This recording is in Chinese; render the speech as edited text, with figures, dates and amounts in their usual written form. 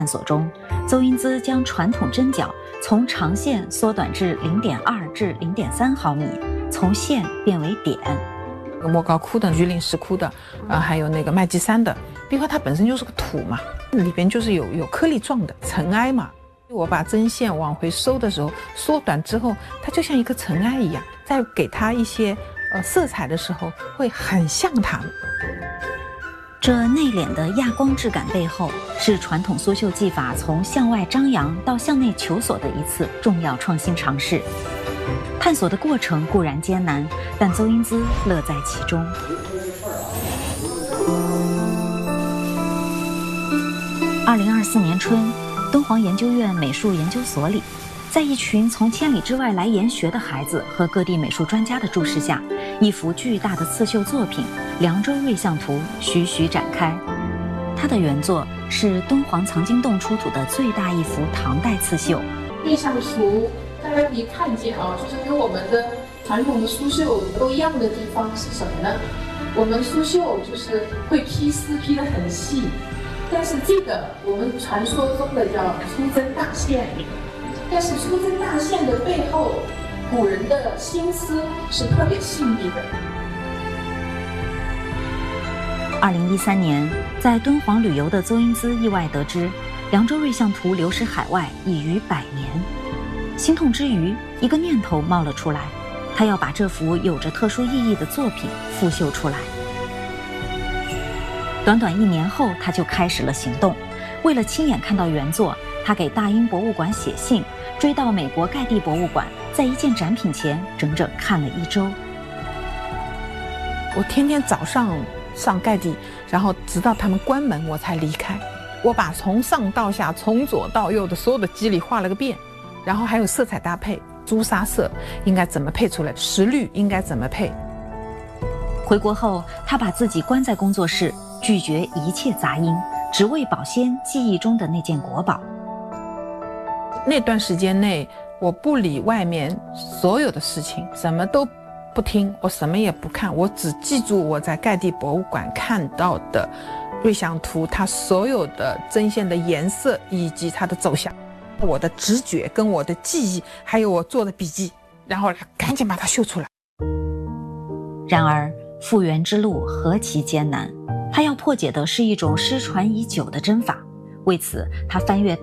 探索中，邹英姿将传统针脚从长线缩短至0.2至0.3毫米，从线变为点。 莫高窟的、榆林石窟的，还有那个麦积山的壁画，它本身就是个土嘛，里边就是有颗粒状的尘埃嘛。我把针线往回收的时候，缩短之后，它就像一个尘埃一样，在给它一些色彩的时候，会很像它们。 这内敛的亚光质感背后，是传统苏绣技法从向外张扬到向内求索的一次重要创新尝试。探索的过程固然艰难，但邹英姿乐在其中。2024年春，敦煌研究院美术研究所里，在一群从千里之外来研学的孩子和各地美术专家的注视下，一幅巨大的刺绣作品《凉州瑞象图》徐徐展开。它的原作是敦煌藏经洞出土的最大一幅唐代刺绣。 瑞象图大家可以看见就是跟我们的传统的苏绣都一样的地方是什么呢？我们苏绣就是会披丝披得很细，但是这个我们传说中的叫粗针大线，但是粗针大线的背后，古人的心思是特别细腻的。 2013年，在敦煌旅游的邹英姿意外得知，《凉州瑞象图》流失海外已逾100年。心痛之余，一个念头冒了出来，他要把这幅有着特殊意义的作品复绣出来。短短1年后，他就开始了行动。为了亲眼看到原作，他给大英博物馆写信，追到美国盖蒂博物馆，在一件展品前整整看了1周。 我天天早上上盖蒂，然后直到他们关门我才离开。我把从上到下、从左到右的所有的肌理画了个遍，然后还有色彩搭配，朱砂色应该怎么配出来，石绿应该怎么配。 回国后，他把自己关在工作室，拒绝一切杂音，只为保鲜记忆中的那件国宝。 那段时间内，我不理外面所有的事情，什么都不听，我什么也不看，我只记住我在盖蒂博物馆看到的瑞象图，它所有的针线的颜色以及它的走向，我的直觉跟我的记忆，还有我做的笔记，然后赶紧把它绣出来。 然而复原之路何其艰难，他要破解的是一种失传已久的针法。为此，他翻阅